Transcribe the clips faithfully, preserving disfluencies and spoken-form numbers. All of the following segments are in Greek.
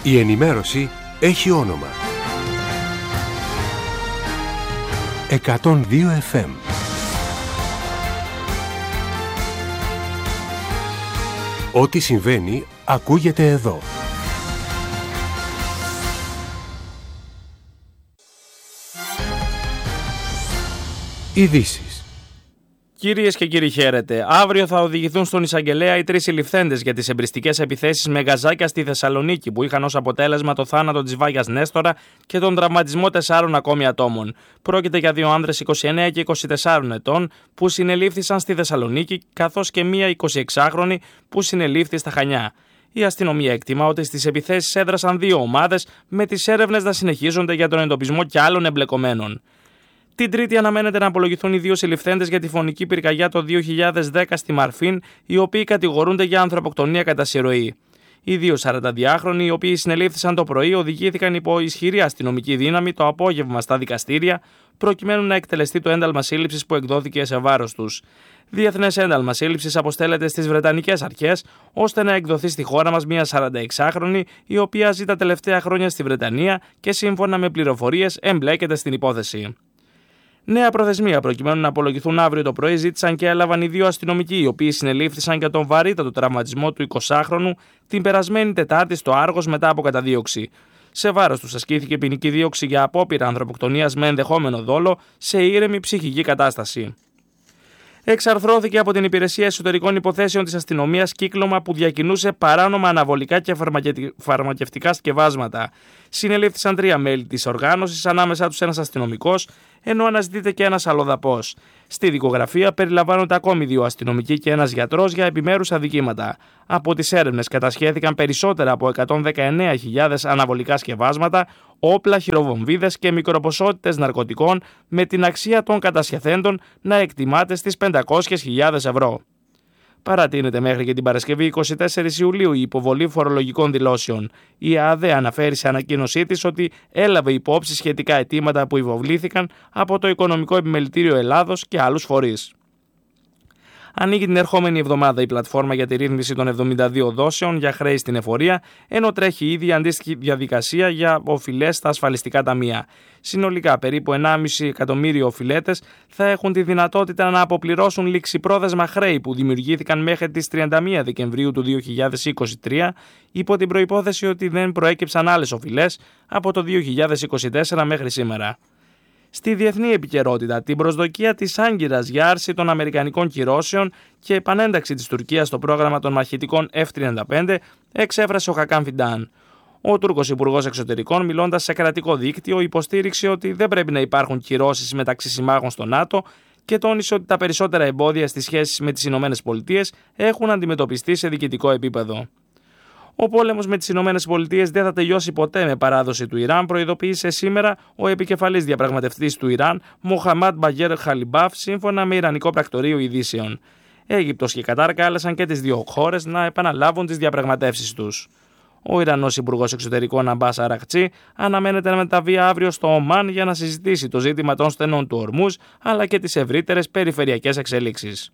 Η ενημέρωση έχει όνομα. εκατόν δύο εφ εμ. Ό,τι συμβαίνει ακούγεται εδώ. Ειδήσεις. Κυρίες και κύριοι, χαίρετε. Αύριο θα οδηγηθούν στον εισαγγελέα οι τρεις συλληφθέντες για τις εμπριστικές επιθέσεις με γαζάκια στη Θεσσαλονίκη, που είχαν ως αποτέλεσμα το θάνατο της Βάγιας Νέστορα και τον τραυματισμό τεσσάρων ακόμη ατόμων. Πρόκειται για δύο άνδρες είκοσι εννέα και είκοσι τέσσερα ετών που συνελήφθησαν στη Θεσσαλονίκη, καθώς και μία εικοσιεξάχρονη που συνελήφθη στα Χανιά. Η αστυνομία εκτιμά ότι στις επιθέσεις έδρασαν δύο ομάδες, με τις έρευνες να συνεχίζονται για τον εντοπισμό και άλλων εμπλεκομένων. Την Τρίτη αναμένεται να απολογηθούν οι δύο συλληφθέντες για τη φωνική πυρκαγιά το δύο χιλιάδες δέκα στη Μαρφίν, οι οποίοι κατηγορούνται για ανθρωποκτονία κατά συρροή. Οι δύο σαρανταδυάχρονοι, οι οποίοι συνελήφθησαν το πρωί, οδηγήθηκαν υπό ισχυρή αστυνομική δύναμη το απόγευμα στα δικαστήρια, προκειμένου να εκτελεστεί το ένταλμα σύλληψης που εκδόθηκε σε βάρος τους. Διεθνές ένταλμα σύλληψης αποστέλλεται στις Βρετανικές αρχές, ώστε να εκδοθεί στη χώρα μας μια σαρανταεξάχρονη, η οποία ζει τα τελευταία χρόνια στη Βρετανία και σύμφωνα με πληροφορίες εμπλέκεται στην υπόθεση. Νέα προθεσμία προκειμένου να απολογηθούν αύριο το πρωί ζήτησαν και έλαβαν οι δύο αστυνομικοί, οι οποίοι συνελήφθησαν για τον βαρύτατο τραυματισμό του εικοσάχρονου την περασμένη Τετάρτη στο Άργος μετά από καταδίωξη. Σε βάρος τους ασκήθηκε ποινική δίωξη για απόπειρα ανθρωποκτονίας με ενδεχόμενο δόλο σε ήρεμη ψυχική κατάσταση. Εξαρθρώθηκε από την Υπηρεσία Εσωτερικών Υποθέσεων της Αστυνομίας κύκλωμα που διακινούσε παράνομα αναβολικά και φαρμακευτικά σκευάσματα. Συνελήφθησαν τρία μέλη της οργάνωσης, ανάμεσά τους ένας αστυνομικός, ενώ αναζητείται και ένας αλλοδαπός. Στη δικογραφία περιλαμβάνονται ακόμη δύο αστυνομικοί και ένας γιατρός για επιμέρους αδικήματα. Από τις έρευνες κατασχέθηκαν περισσότερα από εκατόν δεκαεννέα χιλιάδες αναβολικά σκευάσματα, όπλα, χειροβομβίδες και μικροποσότητες ναρκωτικών, με την αξία των κατασχεθέντων να εκτιμάται στις πεντακόσιες χιλιάδες ευρώ. Παρατείνεται μέχρι και την Παρασκευή εικοστή τέταρτη Ιουλίου η υποβολή φορολογικών δηλώσεων. Η ΕΑΔΕ αναφέρει σε ανακοίνωσή της ότι έλαβε υπόψη σχετικά αιτήματα που υποβλήθηκαν από το Οικονομικό Επιμελητήριο Ελλάδος και άλλους φορείς. Ανοίγει την ερχόμενη εβδομάδα η πλατφόρμα για τη ρύθμιση των εβδομήντα δύο δόσεων για χρέη στην εφορία, ενώ τρέχει ήδη αντίστοιχη διαδικασία για οφειλές στα ασφαλιστικά ταμεία. Συνολικά, περίπου ενάμιση εκατομμύριο οφειλέτες θα έχουν τη δυνατότητα να αποπληρώσουν ληξιπρόθεσμα χρέη που δημιουργήθηκαν μέχρι τις τριάντα μία Δεκεμβρίου του δύο χιλιάδες είκοσι τρία, υπό την προϋπόθεση ότι δεν προέκυψαν άλλες οφειλές από το δύο χιλιάδες είκοσι τέσσερα μέχρι σήμερα. Στη διεθνή επικαιρότητα, την προσδοκία της Άγκυρας για άρση των αμερικανικών κυρώσεων και επανένταξη της Τουρκίας στο πρόγραμμα των μαχητικών εφ τριάντα πέντε εξέφρασε ο Χακάν Φιντάν. Ο Τούρκος Υπουργός Εξωτερικών, μιλώντας σε κρατικό δίκτυο, υποστήριξε ότι δεν πρέπει να υπάρχουν κυρώσεις μεταξύ συμμάχων στο ΝΑΤΟ και τόνισε ότι τα περισσότερα εμπόδια στις σχέσεις με τις Ηνωμένες Πολιτείες έχουν αντιμετωπιστεί σε διοικητικό επίπεδο. Ο πόλεμος με τις Ηνωμένες Πολιτείες δεν θα τελειώσει ποτέ με παράδοση του Ιράν, προειδοποίησε σήμερα ο επικεφαλής διαπραγματευτής του Ιράν, Μοχαμάντ Μπαγέρ Χαλιμπάφ, σύμφωνα με Ιρανικό Πρακτορείο Ειδήσεων. Αίγυπτος και Κατάρ κάλεσαν και τις δύο χώρες να επαναλάβουν τις διαπραγματεύσεις τους. Ο Ιρανός Υπουργός Εξωτερικών Αμπάς Αρακτσί αναμένεται να μεταβεί αύριο στο Ομάν για να συζητήσει το ζήτημα των στενών του Ορμούζ, αλλά και τις ευρύτερες περιφερειακές εξελίξεις.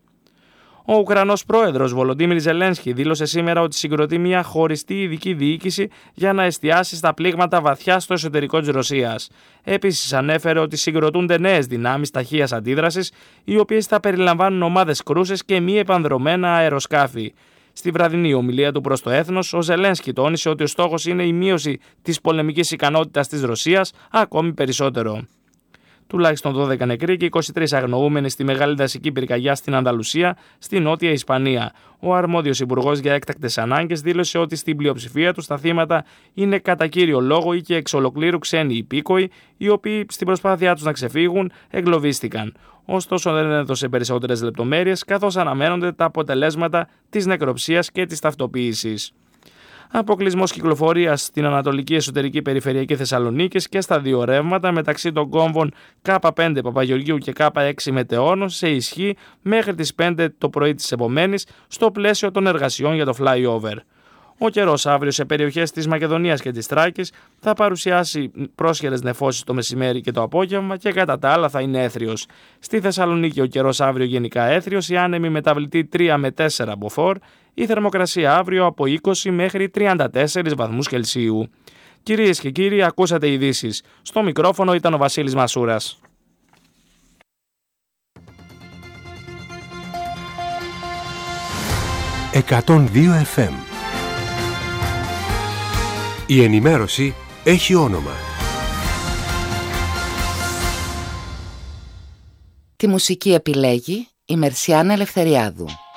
Ο Ουκρανός πρόεδρος Βολοντίμιρ Ζελένσκι δήλωσε σήμερα ότι συγκροτεί μια χωριστή ειδική διοίκηση για να εστιάσει στα πλήγματα βαθιά στο εσωτερικό της Ρωσίας. Επίσης ανέφερε ότι συγκροτούνται νέες δυνάμεις ταχείας αντίδρασης, οι οποίες θα περιλαμβάνουν ομάδες κρούσες και μη επανδρομένα αεροσκάφη. Στη βραδινή ομιλία του προς το έθνος, ο Ζελένσκι τόνισε ότι ο στόχος είναι η μείωση της πολεμικής ικανότητας της Ρωσίας ακόμη περισσότερο. Τουλάχιστον δώδεκα νεκροί και είκοσι τρεις αγνοούμενοι στη μεγάλη δασική πυρκαγιά στην Ανδαλουσία, στη Νότια Ισπανία. Ο αρμόδιος υπουργός για έκτακτες ανάγκες δήλωσε ότι στην πλειοψηφία του τα θύματα είναι κατά κύριο λόγο ή και εξ ολοκλήρου ξένοι υπήκοοι, οι οποίοι στην προσπάθειά τους να ξεφύγουν εγκλωβίστηκαν. Ωστόσο δεν έδωσε περισσότερες λεπτομέρειες, καθώς αναμένονται τα αποτελέσματα της νεκροψίας και της ταυτοποίησης. Αποκλεισμός κυκλοφορίας στην Ανατολική Εσωτερική Περιφερειακή Θεσσαλονίκης και στα δύο ρεύματα μεταξύ των κόμβων Κ πέντε Παπαγεωργίου και Κ έξι Μετεώνων σε ισχύ μέχρι τις πέντε το πρωί της επομένης στο πλαίσιο των εργασιών για το flyover. Ο καιρός αύριο σε περιοχές της Μακεδονίας και της Θράκης θα παρουσιάσει πρόσχερες νεφώσεις το μεσημέρι και το απόγευμα και κατά τα άλλα θα είναι έθριος. Στη Θεσσαλονίκη ο καιρός αύριο γενικά έθριος, η άνεμη μεταβλητή τρία με τέσσερα μποφόρ, η θερμοκρασία αύριο από είκοσι μέχρι τριάντα τέσσερις βαθμούς Κελσίου. Κυρίες και κύριοι, ακούσατε ειδήσεις. Στο μικρόφωνο ήταν ο Βασίλης Μασούρας. εκατόν δύο εφ εμ. Η ενημέρωση έχει όνομα. Τη μουσική επιλέγει η Μερσιάνα Ελευθεριάδου.